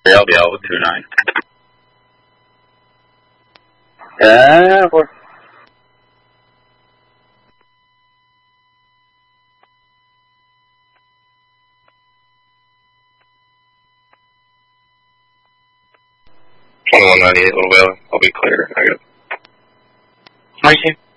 Yeah, I'll be out with 2-9. Yeah, we're... $21.98, little whale. I'll be clear. I got. My team.